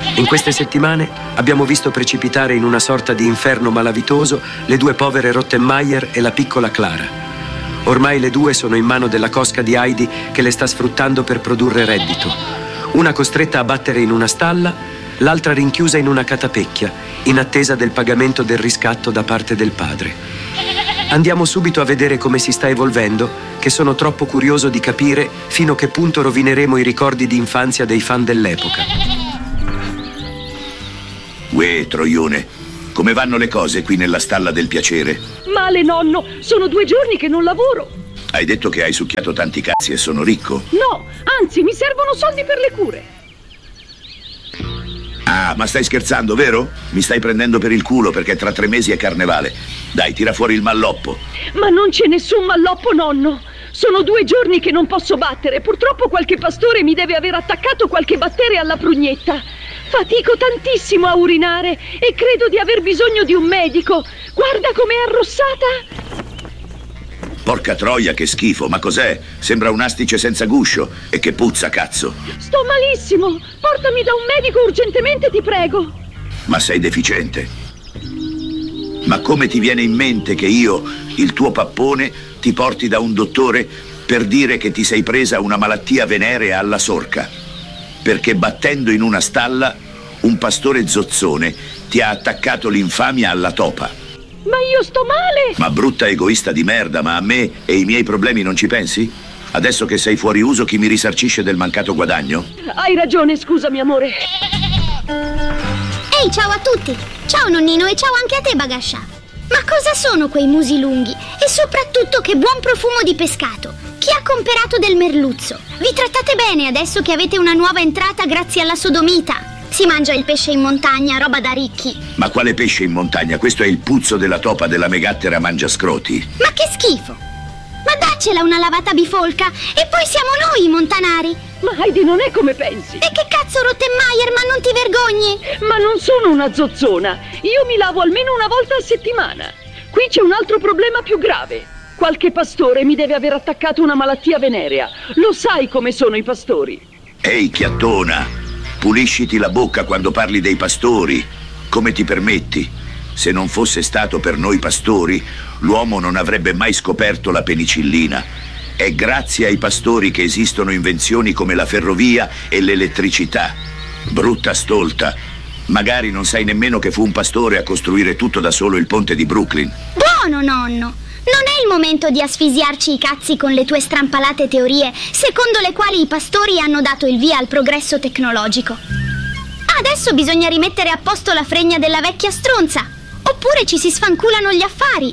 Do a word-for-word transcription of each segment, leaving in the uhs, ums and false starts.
In queste settimane abbiamo visto precipitare in una sorta di inferno malavitoso le due povere Rottenmeier e la piccola Clara. Ormai le due sono in mano della cosca di Heidi che le sta sfruttando per produrre reddito. Una costretta a battere in una stalla, l'altra rinchiusa in una catapecchia, in attesa del pagamento del riscatto da parte del padre. Andiamo subito a vedere come si sta evolvendo, che sono troppo curioso di capire fino a che punto rovineremo i ricordi di infanzia dei fan dell'epoca. Uè, troione, come vanno le cose qui nella stalla del piacere? Male, nonno, sono due giorni che non lavoro. Hai detto che hai succhiato tanti cazzi e sono ricco? No, anzi, mi servono soldi per le cure. Ah, ma stai scherzando, vero? Mi stai prendendo per il culo perché tra tre mesi è carnevale. Dai, tira fuori il malloppo. Ma non c'è nessun malloppo, nonno. Sono due giorni che non posso battere. Purtroppo qualche pastore mi deve aver attaccato qualche batteria alla prugnetta. Fatico tantissimo a urinare e credo di aver bisogno di un medico. Guarda com'è arrossata. Porca troia, che schifo, ma cos'è? Sembra un astice senza guscio. E che puzza, cazzo. Sto malissimo. Portami da un medico urgentemente, ti prego. Ma sei deficiente. Ma come ti viene in mente che io, il tuo pappone, ti porti da un dottore per dire che ti sei presa una malattia venerea alla sorca? Perché battendo in una stalla un pastore zozzone ti ha attaccato l'infamia alla topa. Ma io sto male! Ma brutta egoista di merda, ma a me e i miei problemi non ci pensi? Adesso che sei fuori uso, chi mi risarcisce del mancato guadagno? Hai ragione, scusami amore. Ehi, ciao a tutti! Ciao nonnino e ciao anche a te, Bagascià. Ma cosa sono quei musi lunghi? E soprattutto che buon profumo di pescato! Chi ha comperato del merluzzo? Vi trattate bene adesso che avete una nuova entrata grazie alla sodomita? Si mangia il pesce in montagna, roba da ricchi. Ma quale pesce in montagna? Questo è il puzzo della topa della megattera mangiascroti. Ma che schifo! Ma daccela una lavata bifolca e poi siamo noi i montanari. Ma Heidi non è come pensi. E che cazzo, Rottenmeier, ma non ti vergogni? Ma non sono una zozzona. Io mi lavo almeno una volta a settimana. Qui c'è un altro problema più grave. Qualche pastore mi deve aver attaccato una malattia venerea. Lo sai come sono i pastori. Ehi, chiattona, pulisciti la bocca quando parli dei pastori. Come ti permetti? Se non fosse stato per noi pastori, l'uomo non avrebbe mai scoperto la penicillina. È grazie ai pastori che esistono invenzioni come la ferrovia e l'elettricità. Brutta stolta. Magari non sai nemmeno che fu un pastore a costruire tutto da solo il ponte di Brooklyn. Buono, nonno! Non è il momento di asfisiarci i cazzi con le tue strampalate teorie, secondo le quali i pastori hanno dato il via al progresso tecnologico. Adesso bisogna rimettere a posto la fregna della vecchia stronza, oppure ci si sfanculano gli affari.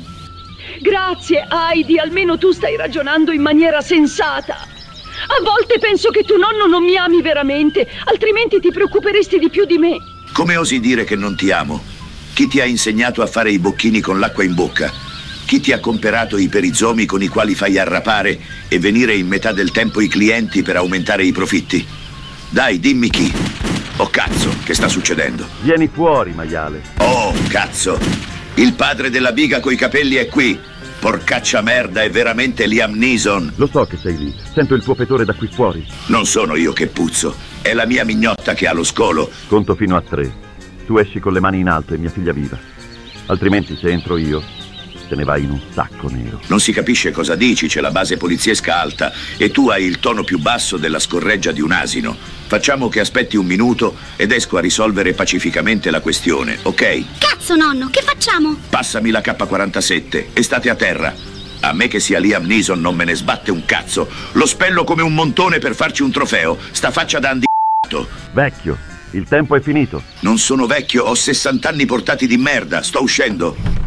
Grazie, Heidi, almeno tu stai ragionando in maniera sensata. A volte penso che tuo nonno non mi ami veramente, altrimenti ti preoccuperesti di più di me. Come osi dire che non ti amo? Chi ti ha insegnato a fare i bocchini con l'acqua in bocca? Chi ti ha comperato i perizomi con i quali fai arrapare e venire in metà del tempo i clienti per aumentare i profitti? Dai, dimmi chi. Oh, cazzo, che sta succedendo? Vieni fuori, maiale. Oh, cazzo. Il padre della biga coi capelli è qui. Porcaccia merda, è veramente Liam Neeson. Lo so che sei lì. Sento il tuo fetore da qui fuori. Non sono io che puzzo. È la mia mignotta che ha lo scolo. Conto fino a tre. Tu esci con le mani in alto e mia figlia viva. Altrimenti, se entro io, te ne vai in un sacco nero. Non si capisce cosa dici, c'è la base poliziesca alta e tu hai il tono più basso della scorreggia di un asino. Facciamo che aspetti un minuto ed esco a risolvere pacificamente la questione, ok? Cazzo, nonno, che facciamo? Passami la K quarantasette e state a terra. A me che sia Liam Neeson non me ne sbatte un cazzo. Lo spello come un montone per farci un trofeo. Sta faccia da andiato. Vecchio, il tempo è finito. Non sono vecchio, ho sessanta anni portati di merda. Sto uscendo.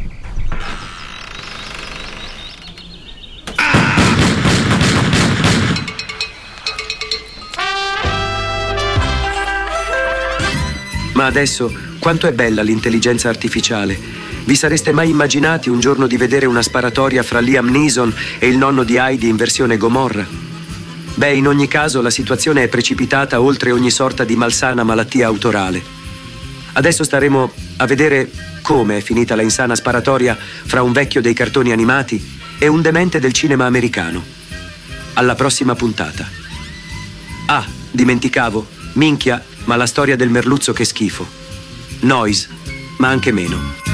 Ma adesso, quanto è bella l'intelligenza artificiale. Vi sareste mai immaginati un giorno di vedere una sparatoria fra Liam Neeson e il nonno di Heidi in versione Gomorra? Beh, in ogni caso la situazione è precipitata oltre ogni sorta di malsana malattia autorale. Adesso staremo a vedere come è finita la insana sparatoria fra un vecchio dei cartoni animati e un demente del cinema americano. Alla prossima puntata. Ah, dimenticavo. Minchia, ma la storia del merluzzo che schifo. Noise, ma anche meno.